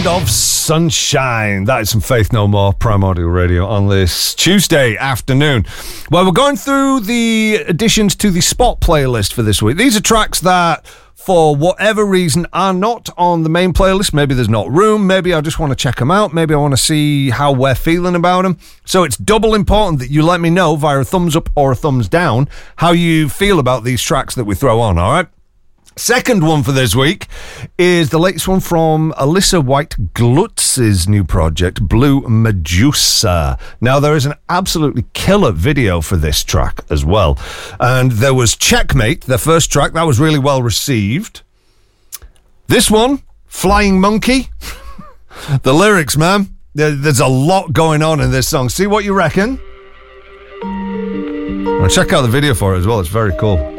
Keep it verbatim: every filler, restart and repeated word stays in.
Sound of Sunshine. That is some Faith No More, Primordial Radio on this Tuesday afternoon. Well, we're going through the additions to the Spot playlist for this week. These are tracks that, for whatever reason, are not on the main playlist. Maybe there's not room. Maybe I just want to check them out. Maybe I want to see how we're feeling about them. So it's double important that you let me know via a thumbs up or a thumbs down how you feel about these tracks that we throw on, all right? Second one for this week is the latest one from Alyssa White-Glutz's new project, Blue Medusa. Now, there is an absolutely killer video for this track as well. And there was Checkmate, their first track. That was really well received. This one, Flying Monkey. The lyrics, man. There, there's a lot going on in this song. See what you reckon? And check out the video for it as well. It's very cool.